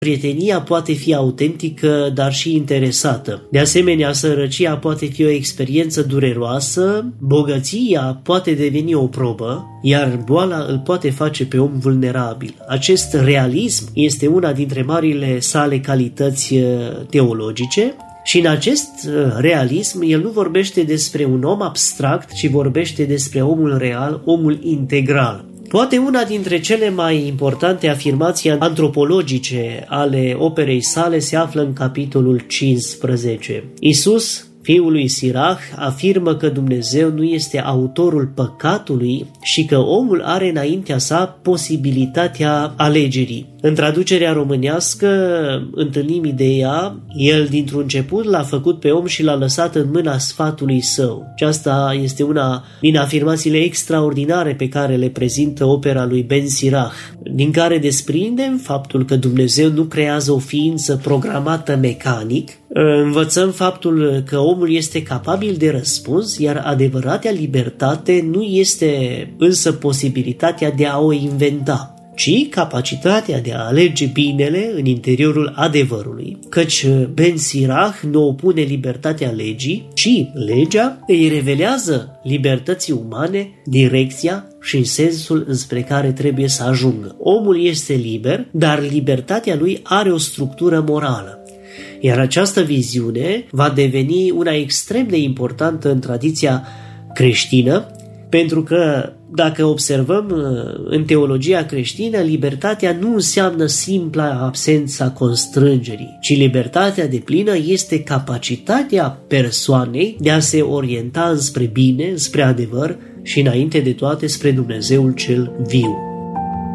Prietenia poate fi autentică, dar și interesată. De asemenea, sărăcia poate fi o experiență dureroasă, bogăția poate deveni o probă, iar boala îl poate face pe om vulnerabil. Acest realism este una dintre marile sale calități teologice. Și în acest realism, el nu vorbește despre un om abstract, ci vorbește despre omul real, omul integral. Poate una dintre cele mai importante afirmații antropologice ale operei sale se află în capitolul 15. Iisus, fiul lui Sirach, afirmă că Dumnezeu nu este autorul păcatului și că omul are înaintea sa posibilitatea alegerii. În traducerea românească întâlnim ideea: El dintr-un început l-a făcut pe om și l-a lăsat în mâna sfatului său. Aceasta este una din afirmațiile extraordinare pe care le prezintă opera lui Ben Sirach, din care desprindem faptul că Dumnezeu nu creează o ființă programată mecanic. Învățăm faptul că omul este capabil de răspuns, iar adevărata libertate nu este însă posibilitatea de a o inventa, ci capacitatea de a alege binele în interiorul adevărului, căci Ben Sirach nu opune libertatea legii, ci legea îi revelează libertății umane direcția și în sensul înspre care trebuie să ajungă. Omul este liber, dar libertatea lui are o structură morală. Iar această viziune va deveni una extrem de importantă în tradiția creștină, pentru că, dacă observăm în teologia creștină, libertatea nu înseamnă simpla absența constrângerii, ci libertatea deplină este capacitatea persoanei de a se orienta înspre bine, spre adevăr și înainte de toate spre Dumnezeul cel viu.